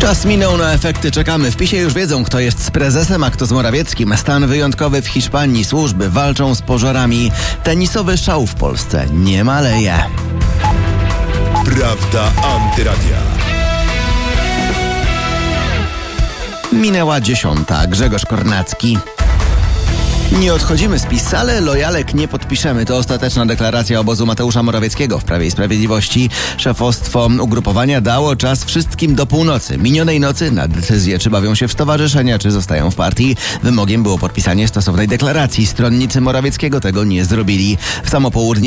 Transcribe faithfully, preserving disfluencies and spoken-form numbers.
Czas minął na efekty, czekamy. W PiSie już wiedzą, kto jest z prezesem, a kto z Morawieckim. Stan wyjątkowy w Hiszpanii, służby walczą z pożarami. Tenisowy szał w Polsce nie maleje. Prawda Antyradia. Minęła dziesiąta. Grzegorz Kornacki. Nie odchodzimy z PiS, ale lojalek nie podpiszemy. To ostateczna deklaracja obozu Mateusza Morawieckiego w Prawie i Sprawiedliwości. Szefostwo ugrupowania dało czas wszystkim do północy. Minionej nocy na decyzję, czy bawią się w stowarzyszenia, czy zostają w partii. Wymogiem było podpisanie stosownej deklaracji. Stronnicy Morawieckiego tego nie zrobili. W samo południe